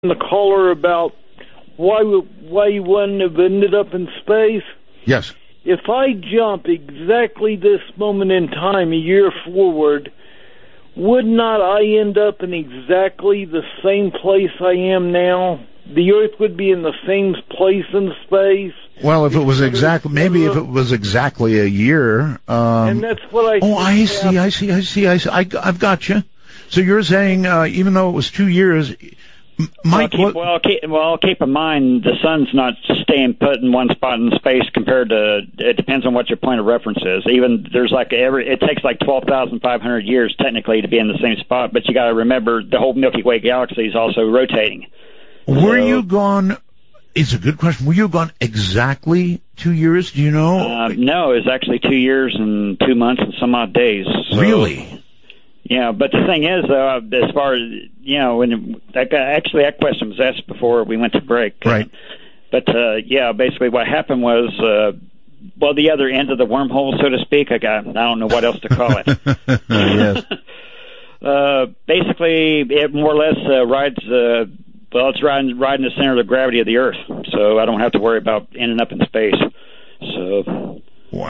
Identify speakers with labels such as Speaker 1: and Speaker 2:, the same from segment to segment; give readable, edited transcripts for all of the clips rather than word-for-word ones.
Speaker 1: the caller about why you wouldn't have ended up in space.
Speaker 2: Yes.
Speaker 1: If I jump exactly this moment in time, a year forward, would not I end up in exactly the same place I am now? The Earth would be in the same place in space.
Speaker 2: Well, if it was exactly, maybe if it was exactly a year.
Speaker 1: And that's what I.
Speaker 2: Oh, I see. I've got you. So you're saying even though it was 2 years. Mike,
Speaker 3: keep in mind the sun's not staying put in one spot in space compared to. It depends on what your point of reference is. Even there's it takes like 12,500 years technically to be in the same spot. But you got to remember the whole Milky Way galaxy is also rotating.
Speaker 2: Were you gone? It's a good question. Were you gone exactly 2 years? Do you know?
Speaker 3: No, it was actually 2 years and 2 months and some odd days. So.
Speaker 2: Really?
Speaker 3: Yeah, but the thing is, as far as, when that question was asked before we went to break.
Speaker 2: Right.
Speaker 3: But, basically what happened was, the other end of the wormhole, so to speak, I don't know what else to call it.
Speaker 2: Yes.
Speaker 3: Basically, it more or less rides, it's riding the center of the gravity of the Earth, so I don't have to worry about ending up in space. So.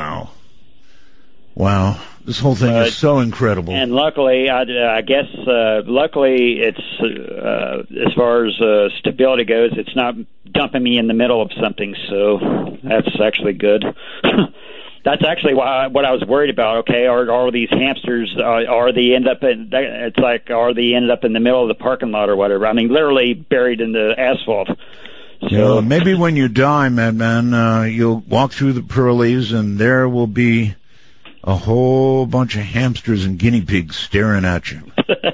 Speaker 3: Wow. This whole thing is so incredible. And luckily, I guess, it's, as far as stability goes, it's not dumping me in the middle of something, so that's actually good. That's actually what I was worried about. Okay, are these hamsters, are they ended up in the middle of the parking lot or whatever? I mean, literally buried in the asphalt. So maybe when you die, Madman, you'll walk through the pearlies and there will be a whole bunch of hamsters and guinea pigs staring at you.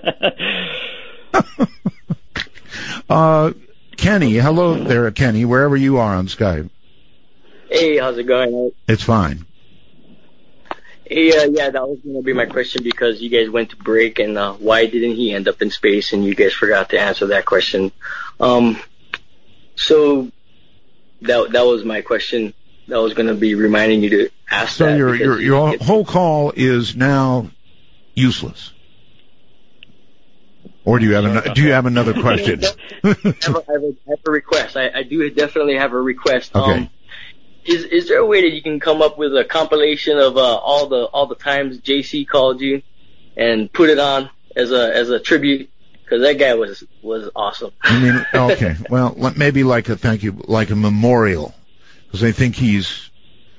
Speaker 3: Kenny, hello there, Kenny, wherever you are on Skype.
Speaker 4: Hey, how's it going?
Speaker 2: It's fine.
Speaker 4: Hey, that was going to be my question because you guys went to break, and why didn't he end up in space? And you guys forgot to answer that question. So that was my question. That was going to be reminding you to ask that.
Speaker 2: So your whole call is now useless. Or do you have another question?
Speaker 4: I have a request. I do definitely have a request.
Speaker 2: Okay.
Speaker 4: Is there a way that you can come up with a compilation of all the times JC called you and put it on as a tribute? Because that guy was awesome.
Speaker 2: I mean, okay. Well, maybe like a thank you, like a memorial. Because I think he's,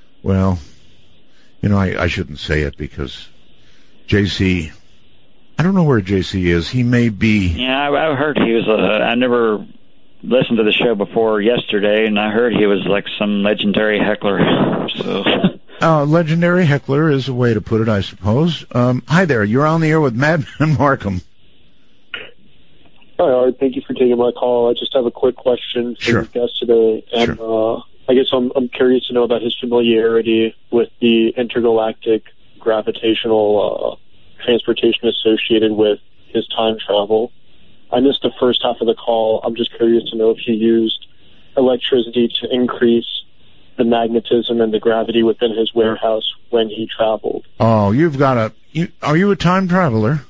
Speaker 2: I shouldn't say it because JC, I don't know where JC is. He may be. Yeah, I heard he was I never listened to the show before yesterday, and I heard he was like some legendary heckler. So. Legendary heckler is a way to put it, I suppose. Hi there. You're on the air with Madman Markham.
Speaker 5: Hi, Art. Thank you for taking my call. I just have a quick question for your guest today. And,
Speaker 2: sure.
Speaker 5: I guess I'm curious to know about his familiarity with the intergalactic gravitational transportation associated with his time travel. I missed the first half of the call. I'm just curious to know if he used electricity to increase the magnetism and the gravity within his warehouse when he traveled.
Speaker 2: Oh, are you a time traveler?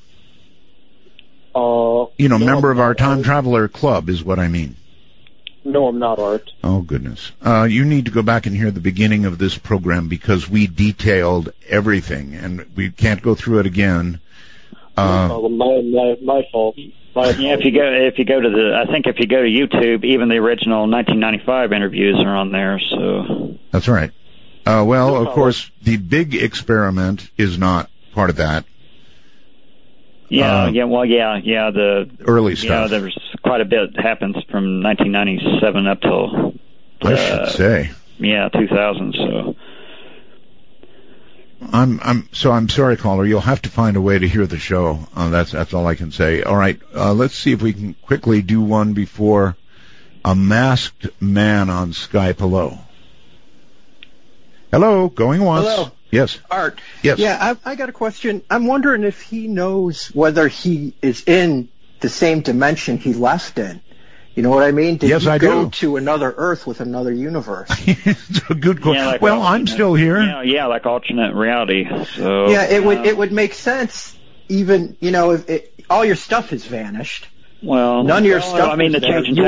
Speaker 2: Member of our time traveler club is what I mean.
Speaker 5: No, I'm not, Art.
Speaker 2: Oh, goodness. You need to go back and hear the beginning of this program because we detailed everything, and we can't go through it again.
Speaker 5: My fault.
Speaker 3: Yeah, if you go to YouTube, even the original 1995 interviews are on there. So
Speaker 2: that's right. Of course, the big experiment is not part of that. The early stuff. Yeah, there's quite a bit that happens from 1997 up till I should say. Yeah, 2000. So I'm sorry, caller. You'll have to find a way to hear the show. That's all I can say. All right, let's see if we can quickly do one before a masked man on Skype. Hello, going once.
Speaker 6: Hello.
Speaker 2: Yes.
Speaker 6: Art.
Speaker 2: Yes.
Speaker 6: Yeah, I got a question. I'm wondering if he knows whether he is in the same dimension he left in. You know what I mean? Did he go to another Earth with another universe?
Speaker 2: It's a good question. Yeah, I'm still here.
Speaker 3: Yeah, like alternate reality. So
Speaker 6: yeah, it would make sense. Even if all your stuff has vanished,
Speaker 3: Well,
Speaker 6: none of your stuff.
Speaker 3: I mean, the change in